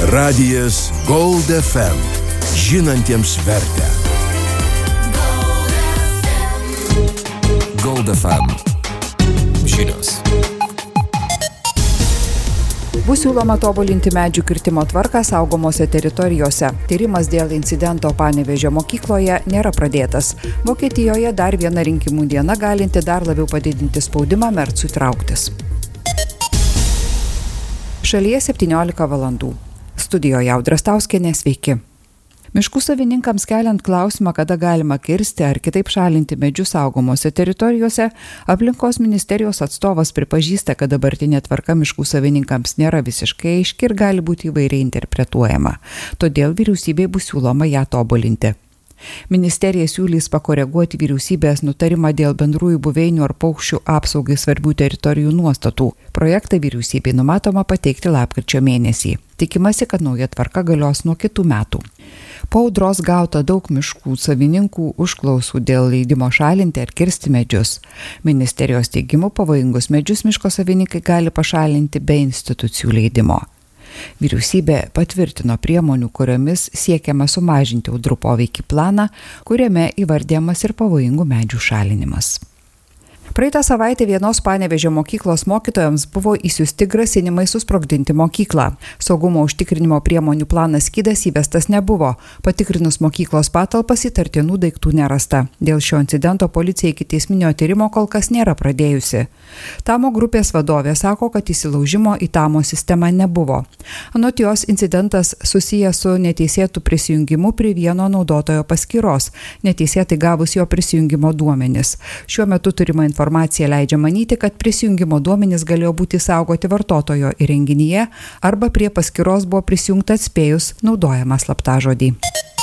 Radijas Gold FM. Žinantiems vertę. Gold FM. Žinios. Bus siūloma tobulinti medžių kirtimo tvarką saugomose teritorijose. Tyrimas dėl incidento Panevėžio mokykloje nėra pradėtas. Vokietijoje dar viena rinkimų diena galinti dar labiau padidinti spaudimą Mercui trauktis. Šalyje 17 valandų. Studijoje Audra Stauskienė, sveiki. Miškų savininkams keliant klausimą, kada galima kirsti ar kitaip šalinti medžius saugomose teritorijose, aplinkos ministerijos atstovas pripažįsta, kad dabartinė tvarka miškų savininkams nėra visiškai aiški ir gali būti įvairiai interpretuojama. Todėl vyriausybei bus siūloma ją tobulinti. Ministerija siūlys pakoreguoti vyriausybės nutarimą dėl bendrųjų buveinių ar paukščių apsaugai svarbių teritorijų nuostatų. Projektą vyriausybei numatoma pateikti lapkričio mėnesį. Tikimasi, kad nauja tvarka galios nuo kitų metų. Po audros gauta daug miškų savininkų užklausų dėl leidimo šalinti ar kirsti medžius. Ministerijos teigimu pavojingus medžius miško savininkai gali pašalinti be institucijų leidimo. Vyriausybė patvirtino priemonių, kuriomis siekiama sumažinti audrų poveikį planą, kuriame įvardijamas ir pavojingų medžių šalinimas. Praeitą savaitę vienos Panevėžio mokyklos mokytojams buvo įsiųsti grasinimai susprogdinti mokyklą. Saugumo užtikrinimo priemonių planas skydas įvestas nebuvo. Patikrinus mokyklos patalpas įtartinų daiktų nerasta. Dėl šio incidento policija ikiteisminio tyrimo kol kas nėra pradėjusi. Tamo grupės vadovė sako, kad įsilaužimo į Tamo sistemą nebuvo. Anot jos, incidentas susijęs su neteisėtu prisijungimu prie vieno naudotojo paskyros, neteisėtai gavus jo prisijungimo duomenis. Šiuo metu turima informacija leidžia manyti, kad prisijungimo duomenys galėjo būti saugoti vartotojo įrenginyje arba prie paskyros buvo prisijungta atspėjus naudojamą slaptažodį.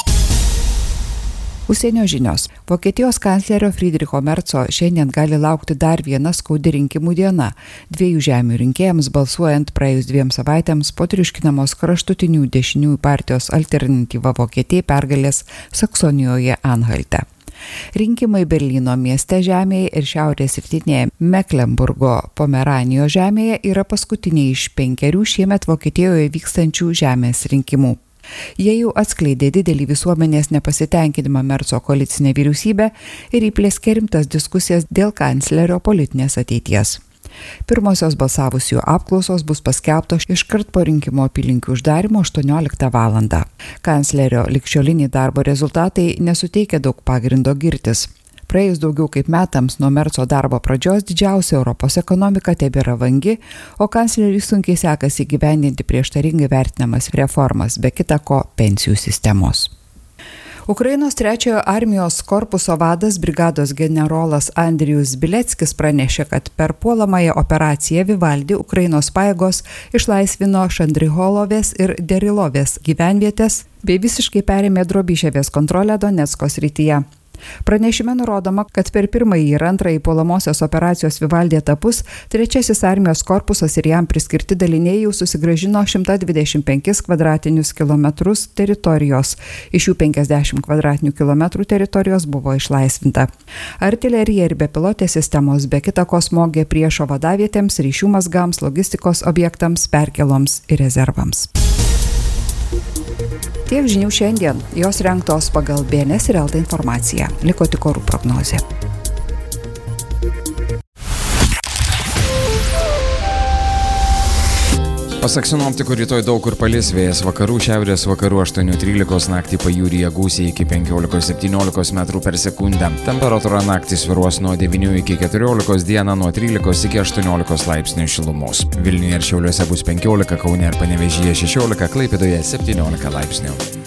Užsienio žinios. Vokietijos kanclerio Friedricho Merco šiandien gali laukti dar viena skaudi rinkimų diena. 2 žemių rinkėjams balsuojant praėjus 2 savaitėms po triuškinamos kraštutinių dešiniųjų partijos Alternatyva Vokietijai pergalės Saksonijoje Anhalte. Rinkimai Berlyno mieste žemėje ir šiaurės rytinėje Meklenburgo Pomeranijos žemėje yra paskutiniai iš 5 šiemet Vokietijoje vykstančių žemės rinkimų. Jie jau atskleidė didelį visuomenės nepasitenkinimą Merco koalicinė vyriausybė ir įplėskė rimtas diskusijas dėl kanclerio politinės ateities. Pirmosios balsavusių apklausos bus paskelbtos iškart po rinkimų apylinkių uždarymo 18 valandą. Kanclerio ligšioliniai darbo rezultatai nesuteikia daug pagrindo girtis. Praėjus daugiau kaip metams nuo Merco darbo pradžios didžiausia Europos ekonomika tebėra vangi, o kancleriui sunkiai sekasi įgyvendinti prieštaringai vertinamas reformas, be kita ko pensijų sistemos. Ukrainos 3-ojo armijos korpuso vadas brigados generolas Andrijus Bileckis pranešė, kad per puolamąją operaciją Vivaldį Ukrainos pajėgos išlaisvino Šandriholovės ir Derilovės gyvenvietės bei visiškai perėmė Drobiševės kontrolę Donecko srityje. Pranešime nurodoma, kad per pirmąjį ir antrąjį puolamosios operacijos Vivaldį etapus 3-asis armijos korpusas ir jam priskirti daliniai jau susigrąžino 125 kvadratinius kilometrus teritorijos. Iš jų 50 kvadratinių kilometrų teritorijos buvo išlaisvinta. Artilerija ir bepilotės sistemos be kita ko smogė priešo vadavietėms, ryšių mazgams, logistikos objektams, perkeloms ir rezervams. Tiek žinių šiandien, jos rengtos pagal BNS ir LT informaciją. Liko tik orų prognozė. Pasak sinoptikų, rytoj daug kur palis, vėjas vakarų, šiaurės vakarų 8-13, naktį pajūryje gūsiai iki 15-17 metrų per sekundę. Temperatūra naktį svyruos nuo 9 iki 14, dieną nuo 13 iki 18 laipsnių šilumos. Vilniuje ir Šiauliuose bus 15, Kaune ir Panevėžyje 16, Klaipėdoje 17 laipsnių.